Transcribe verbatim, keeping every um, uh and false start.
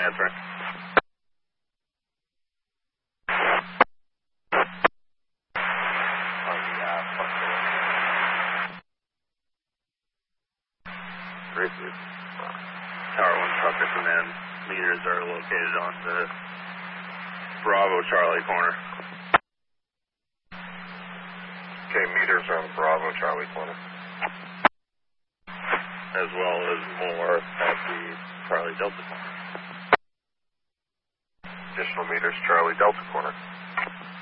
answering. Racing. Tower one Tucker Command. Meters are located on the Bravo Charlie corner. Okay, meters are on the Bravo Charlie corner. As well as more at the Charlie Delta corner. Additional meters, Charlie Delta corner.